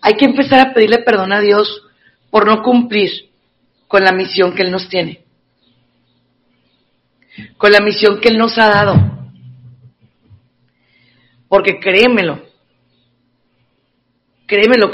hay que empezar a pedirle perdón a Dios por no cumplir con la misión que Él nos tiene, con la misión que Él nos ha dado. Porque créemelo